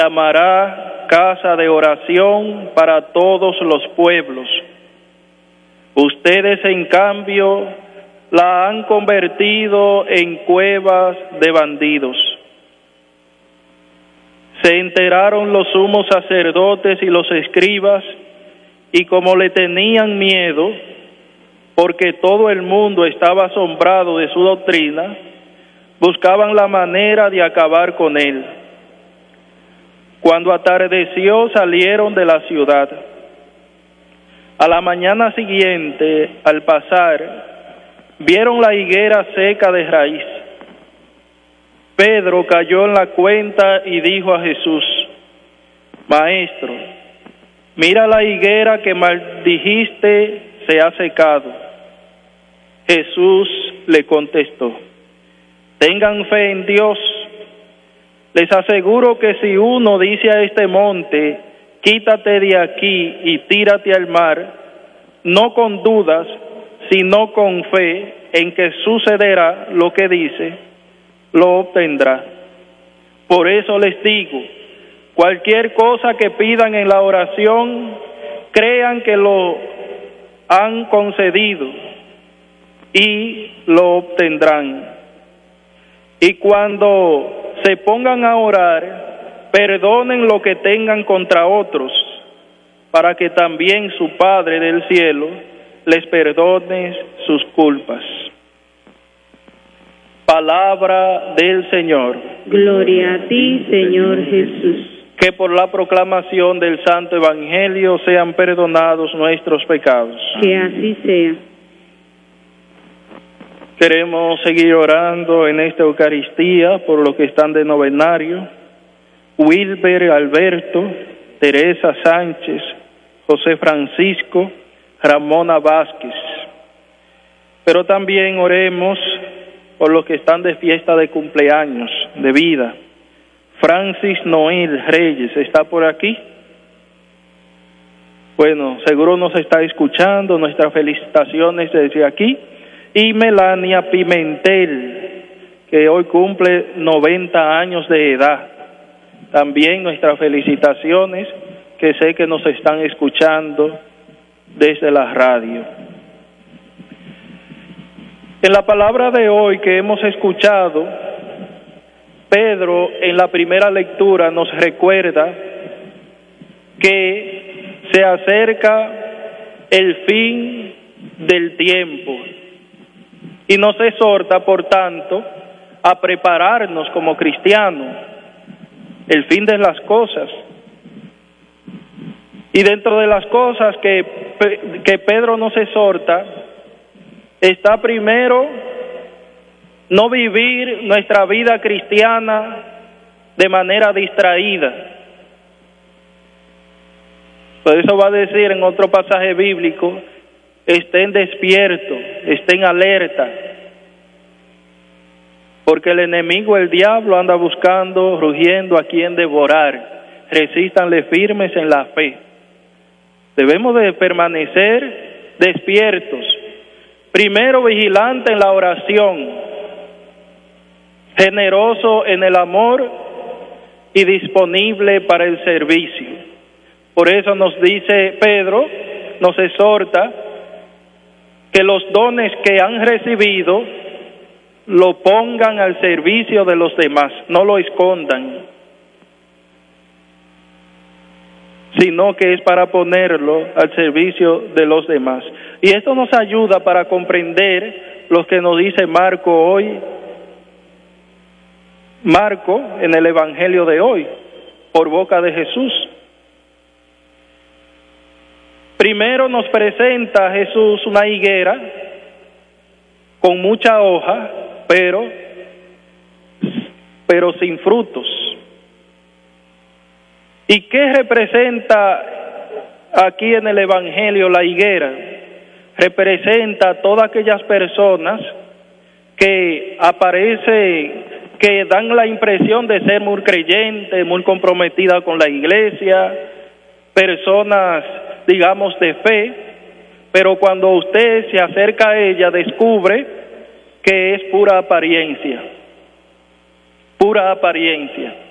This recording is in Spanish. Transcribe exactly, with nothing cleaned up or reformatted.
llamará casa de oración para todos los pueblos. Ustedes, en cambio, la han convertido en cuevas de bandidos. Se enteraron los sumos sacerdotes y los escribas, y como le tenían miedo, porque todo el mundo estaba asombrado de su doctrina, buscaban la manera de acabar con él. Cuando atardeció, salieron de la ciudad. A la mañana siguiente, al pasar, vieron la higuera seca de raíz. Pedro cayó en la cuenta y dijo a Jesús: Maestro, mira la higuera que maldijiste se ha secado. Jesús le contestó: Tengan fe en Dios. Les aseguro que si uno dice a este monte, quítate de aquí y tírate al mar, no con dudas, sino con fe en que sucederá lo que dice, lo obtendrá. Por eso les digo, cualquier cosa que pidan en la oración, crean que lo han concedido y lo obtendrán. Y cuando se pongan a orar, perdonen lo que tengan contra otros, para que también su Padre del cielo les perdone sus culpas. Palabra del Señor. Gloria a ti, Señor Jesús. Que por la proclamación del Santo Evangelio sean perdonados nuestros pecados. Que así sea. Queremos seguir orando en esta Eucaristía por los que están de novenario: Wilber Alberto, Teresa Sánchez, José Francisco, Ramona Vázquez. Pero también oremos por los que están de fiesta de cumpleaños, de vida. Francis Noel Reyes, ¿está por aquí? Bueno, seguro nos está escuchando. Nuestras felicitaciones desde aquí. Y Melania Pimentel, que hoy cumple noventa años de edad. También nuestras felicitaciones, que sé que nos están escuchando desde la radio. En la palabra de hoy que hemos escuchado, Pedro en la primera lectura nos recuerda que se acerca el fin del tiempo y nos exhorta, por tanto, a prepararnos como cristianos, el fin de las cosas. Y dentro de las cosas que, que Pedro nos exhorta, está primero no vivir nuestra vida cristiana de manera distraída. Por eso va a decir en otro pasaje bíblico: estén despiertos, estén alerta, porque el enemigo, el diablo, anda buscando, rugiendo a quien devorar. Resístanle firmes en la fe. Debemos de permanecer despiertos, primero vigilante en la oración, generoso en el amor y disponible para el servicio. Por eso nos dice Pedro, nos exhorta que los dones que han recibido lo pongan al servicio de los demás, no lo escondan, sino que es para ponerlo al servicio de los demás. Y esto nos ayuda para comprender lo que nos dice Marco hoy, Marco en el Evangelio de hoy, por boca de Jesús. Primero nos presenta a Jesús una higuera con mucha hoja, pero, pero sin frutos. ¿Y qué representa aquí en el Evangelio la higuera? Representa a todas aquellas personas que aparecen, que dan la impresión de ser muy creyentes, muy comprometidas con la iglesia, personas, digamos, de fe, pero cuando usted se acerca a ella descubre que es pura apariencia, pura apariencia.